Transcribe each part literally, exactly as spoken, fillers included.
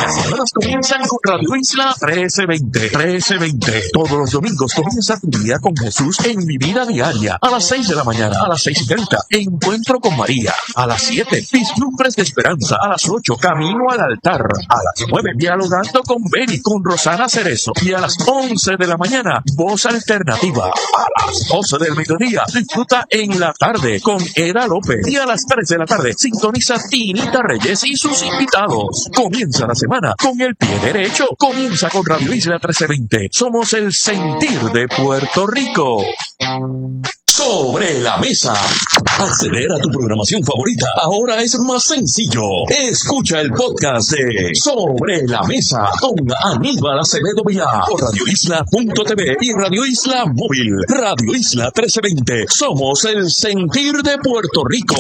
Las llamadas comienzan con Radio Isla trece veinte. trece veinte. Todos los domingos comienza tu día con Jesús en Mi Vida Diaria. A las seis de la mañana, a las seis y treinta, Encuentro con María. A las siete, Vislumbres de Esperanza. A las ocho, Camino al Altar. A las nueve, Dialogando con Beni, con Rosana Cerezo. Y a las once de la mañana, Voz Alternativa. A las doce del mediodía, disfruta En la Tarde con Eda López. Y a las tres de la tarde, sintoniza Tinita Reyes y sus invitados. Comienza la semana con el pie derecho. Comienza con Radio Isla trece veinte. Somos el sentir de Puerto Rico. Sobre la mesa. Acceder a tu programación favorita ahora es más sencillo. Escucha el podcast de Sobre la Mesa con Aníbal Acevedo Vilá por radio isla punto t v y Radio Isla Móvil. Radio Isla trece veinte. Somos el sentir de Puerto Rico.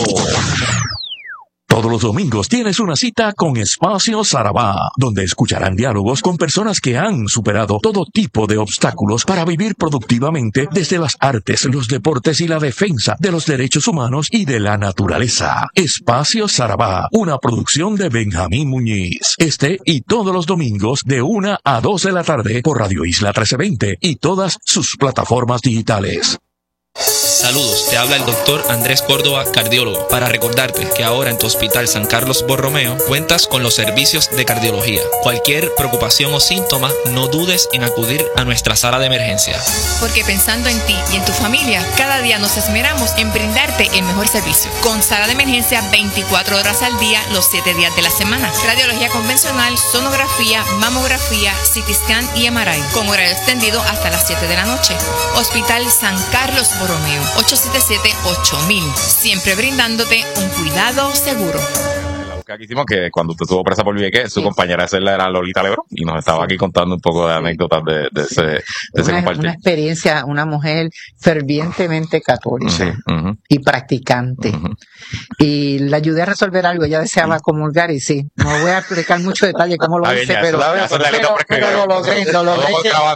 Todos los domingos tienes una cita con Espacio Sarabá, donde escucharán diálogos con personas que han superado todo tipo de obstáculos para vivir productivamente desde las artes, los deportes y la defensa de los derechos humanos y de la naturaleza. Espacio Sarabá, una producción de Benjamín Muñiz. Este y todos los domingos de una a dos de la tarde por Radio Isla trece veinte y todas sus plataformas digitales. Saludos, te habla el doctor Andrés Córdoba, cardiólogo, para recordarte que ahora en tu Hospital San Carlos Borromeo cuentas con los servicios de cardiología. Cualquier preocupación o síntoma, no dudes en acudir a nuestra sala de emergencia. Porque pensando en ti y en tu familia, cada día nos esmeramos en brindarte el mejor servicio. Con sala de emergencia veinticuatro horas al día, los siete días de la semana. Radiología convencional, sonografía, mamografía, C T scan y M R I. Con horario extendido hasta las siete de la noche. Hospital San Carlos Borromeo, ocho siete siete, ocho mil. Siempre brindándote un cuidado seguro. Que aquí hicimos que cuando usted estuvo presa por Vieques, su sí. compañera de celda era Lolita Lebrón y nos estaba aquí contando un poco de anécdotas de, de ese, de ese una, compartir. Una experiencia, una mujer fervientemente católica sí. uh-huh. y practicante. Uh-huh. Y la ayudé a resolver algo, ella deseaba comulgar y sí, no voy a explicar mucho detalle cómo lo hice, pero, pero lo logré, lo logré.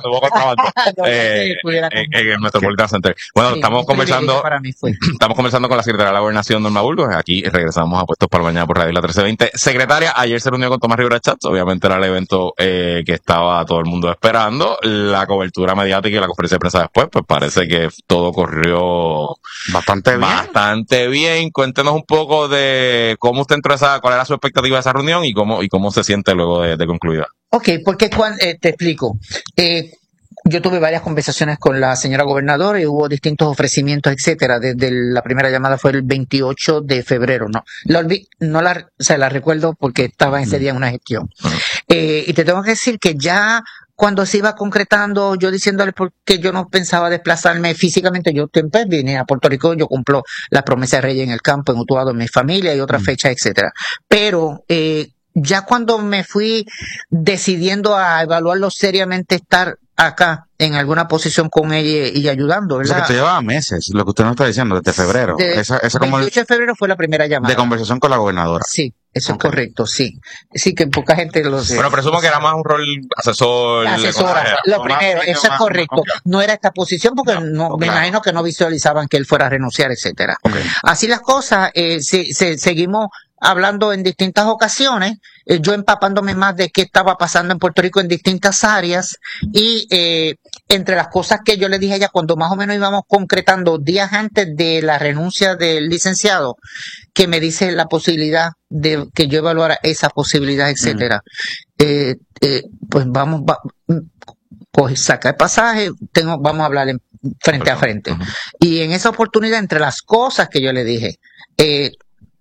En el Metropolitan Center. Bueno, sí, estamos conversando, para mí fue. estamos conversando con la secretaria de la Gobernación, Norma Burgos. Aquí regresamos a Puestos para Mañana por Radio Isla trece veinte. Secretaria, ayer se reunió con Tomás Rivera Schatz, obviamente era el evento eh, que estaba todo el mundo esperando. La cobertura mediática y la conferencia de prensa después, pues parece que todo corrió bastante bien. Bastante bien. Cuéntenos un poco de cómo usted entró a esa, cuál era su expectativa de esa reunión y cómo, y cómo se siente luego de, de concluida. Ok, porque cuando, eh, te explico. Eh, Yo tuve varias conversaciones con la señora gobernadora y hubo distintos ofrecimientos, etcétera. Desde la primera llamada fue el veintiocho de febrero, ¿no? La olví, no la, o sea, la recuerdo porque estaba ese día en una gestión. Uh-huh. Eh, y te tengo que decir que ya cuando se iba concretando, yo diciéndole porque yo no pensaba desplazarme físicamente, yo siempre vine a Puerto Rico, yo cumplo la promesa de Reyes en el campo, en Utuado, en mi familia y otras uh-huh. fechas, etcétera. Pero, eh, ya cuando me fui decidiendo a evaluarlo seriamente estar acá en alguna posición con ella y ayudando, ¿verdad? O sea, que te llevaba meses, lo que usted nos está diciendo, desde febrero. De, esa, esa como veintiocho de febrero fue la primera llamada. De conversación con la gobernadora. Sí, eso okay. es correcto, sí. Sí, que poca gente lo sé. Bueno, presumo que era más un rol asesor. Asesora, lo primero, eso es correcto. No era esta posición porque no, no me claro. imagino que no visualizaban que él fuera a renunciar, etcétera. Okay. Así las cosas, eh, se, se, seguimos hablando en distintas ocasiones, eh, yo empapándome más de qué estaba pasando en Puerto Rico en distintas áreas y eh, entre las cosas que yo le dije a ella cuando más o menos íbamos concretando días antes de la renuncia del licenciado, que me dice la posibilidad de que yo evaluara esa posibilidad, etcétera. Mm. Eh, eh, pues vamos, va, pues saca el pasaje, tengo, vamos a hablar en, frente a frente. Uh-huh. Y en esa oportunidad, entre las cosas que yo le dije, eh,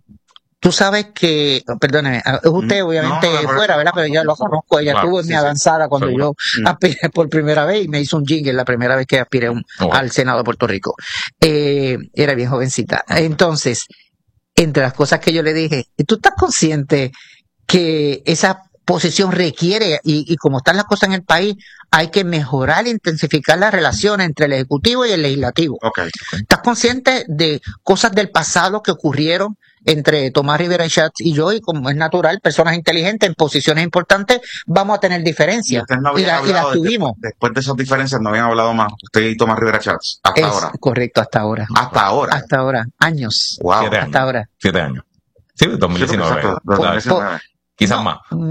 tú sabes que, perdóneme, es usted obviamente no, no, fuera, ¿verdad? Pero yo lo conozco, ella estuvo claro, en sí, mi avanzada sí, cuando seguro. yo aspiré por primera vez y me hizo un jingle la primera vez que aspiré un, oh. al Senado de Puerto Rico. Eh, era bien jovencita. Entonces, entre las cosas que yo le dije, ¿tú estás consciente que esa posición requiere, y, y como están las cosas en el país, hay que mejorar e intensificar las relaciones entre el Ejecutivo y el Legislativo? Okay, okay. ¿Estás consciente de cosas del pasado que ocurrieron entre Tomás Rivera Schatz y yo? Y como es natural, personas inteligentes en posiciones importantes, vamos a tener diferencias. Y, no y, la, y las tuvimos. De, después de esas diferencias no habían hablado más usted y Tomás Rivera Schatz, hasta es ahora. Correcto, hasta ahora. Hasta ahora. Hasta ahora. Años. Wow. Siete hasta años. ahora. Siete años. Sí, dos mil diecinueve. Sí, exacto, dos mil diecinueve. Quizás no, más.